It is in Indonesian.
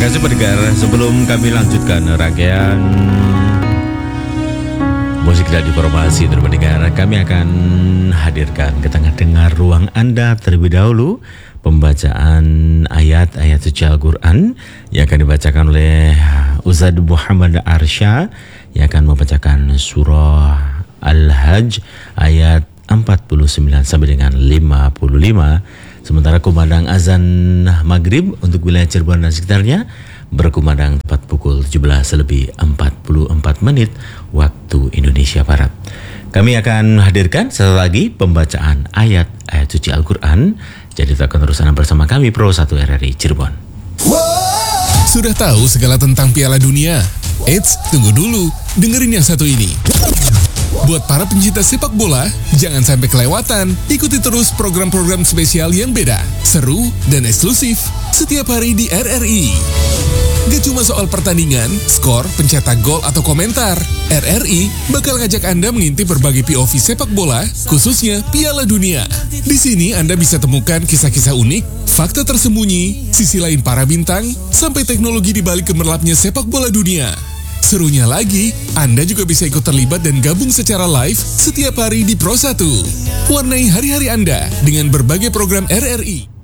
kasih pendengar, sebelum kami lanjutkan rangkaian musik dan informasi terpendengar, kami akan hadirkan ke tengah-tengah ruang Anda terlebih dahulu pembacaan ayat-ayat suci Al-Quran yang akan dibacakan oleh Ustadz Muhammad Arsya yang akan membacakan surah Al-Hajj ayat 49 sampai dengan 55. Sementara kumandang azan maghrib untuk wilayah Cirebon dan sekitarnya berkumandang tepat pukul 17:44 waktu Indonesia Barat. Kami akan hadirkan sekali lagi pembacaan ayat-ayat suci Al-Quran. Jadi tetapkan terus Anda bersama kami Pro 1 RRI Cirebon. Sudah tahu segala tentang Piala Dunia? Eits, tunggu dulu, dengerin yang satu ini. Buat para pencinta sepak bola, jangan sampai kelewatan. Ikuti terus program-program spesial yang beda, seru, dan eksklusif setiap hari di RRI. Gak cuma soal pertandingan, skor, pencetak gol, atau komentar. RRI bakal ngajak Anda mengintip berbagai POV sepak bola, khususnya Piala Dunia. Di sini Anda bisa temukan kisah-kisah unik, fakta tersembunyi, sisi lain para bintang, sampai teknologi di balik gemerlapnya sepak bola dunia. Serunya lagi, Anda juga bisa ikut terlibat dan gabung secara live setiap hari di Pro 1. Warnai hari-hari Anda dengan berbagai program RRI.